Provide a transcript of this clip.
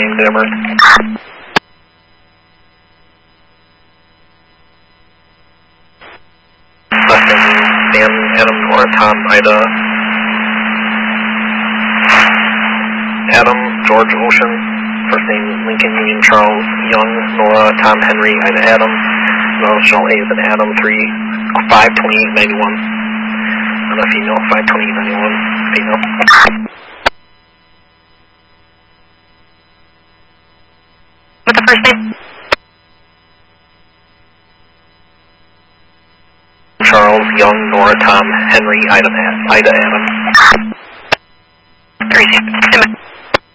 name, Demers. Last name, Sam, Adam, Nora, Tom, Ida. Adam, George, Ocean. First name, Lincoln, Union, Charles, Young, Nora, Tom, Henry, Ida, Adam. Shell A is an Adam, 52891. And a female, 52891, female. What's the first name? Charles, Young, Nora, Tom, Henry, Ida, Adam. 3.